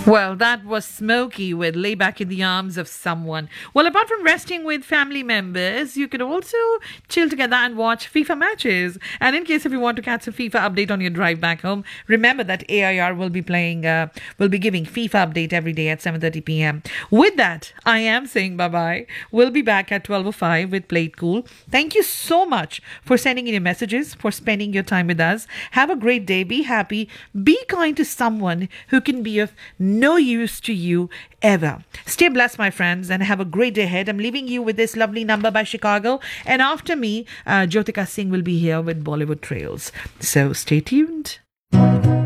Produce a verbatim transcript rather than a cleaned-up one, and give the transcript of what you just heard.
Well, that was Smokey with Lay Back in the Arms of Someone. Well, apart from resting with family members, you could also chill together and watch FIFA matches. And in case if you want to catch a FIFA update on your drive back home, remember that A I R will be playing, uh, will be giving FIFA update every day at seven thirty p.m. With that, I am saying bye-bye. We'll be back at twelve oh five with Play It Cool. Thank you so much for sending in your messages, for spending your time with us. Have a great day. Be happy. Be kind to someone who can be of no use to you ever. Stay blessed, my friends, and have a great day ahead. I'm leaving you with this lovely number by Chicago. And after me, uh, Jyotika Singh will be here with Bollywood Trails. So stay tuned.